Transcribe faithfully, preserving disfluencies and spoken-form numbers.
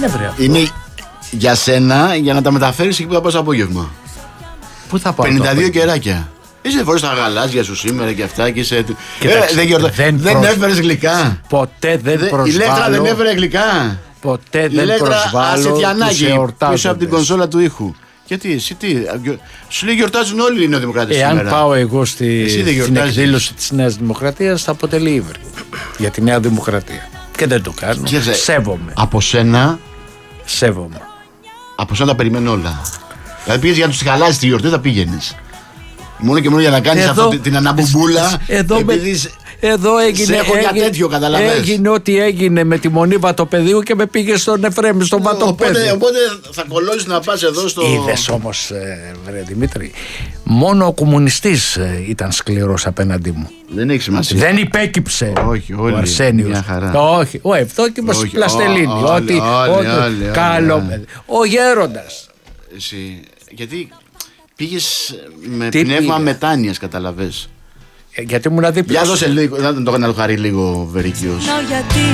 είναι βρε. Είναι για σένα για να τα μεταφέρεις εκεί που θα πας το απόγευμα. Πού θα πάω? πενήντα δύο κεράκια. Είσαι φορές τα γαλάζια σου σήμερα και αυτά και είσαι. Κοιτάξτε, ε, δεν γιορτα... δεν δεν προσ... έφερες γλυκά. Ποτέ δεν Δε... προσβάλλω. Η Λέκτρα δεν έφερε γλυκά. Ποτέ δεν προσβάλλω τους εορτάζοντες. Πίσω από την κονσόλα του ήχου. Γιατί εσύ τι. Σου λέει γιορτάζουν όλοι οι νεοδημοκράτες σήμερα. Εάν πάω εγώ στη, στην εκδήλωση της Νέας Δημοκρατίας θα αποτελεί ύβρι για τη Νέα Δημοκρατία. Και δεν το κάνω. Και σε... Σέβομαι. Από σένα. Σέβομαι. Από σένα τα περιμένω όλα. Δηλαδή πήγες για να τους χαλάσεις τη γιορτή, θα πήγαινες. Μόνο και μόνο για να κάνεις εδώ, αυτή την αναμπουμπούλα. Εδώ, επειδή... με, εδώ έγινε, σε έχω για έγινε, τέτοιο, καταλαβαίνεις. Έγινε ό,τι έγινε με τη Μονή Βατοπεδίου και με πήγε στον Εφραίμ, στον Βατοπέδιο. Οπότε, οπότε θα κολλώσεις να πας εδώ στο... Είδες όμως, ε, βρε Δημήτρη, μόνο ο κομμουνιστής ε, ήταν σκληρός απέναντί μου. Δεν έχει σημασία. Δεν υπέκυψε. Όχι, όλοι, ο Αρσένιος. μια χαρά. Όχι, ο Ευδόκιμος Πλαστελίνη. Ότι, ότι καλό παιδί. Ο Γέροντας. Εσύ, γιατί πήγες με Τι πνεύμα πήγε? μετάνοιας, καταλαβες. Ε, γιατί ήμουν δίπλα. Για δώσε λίγο, να το χαρεί λίγο Βερικίος.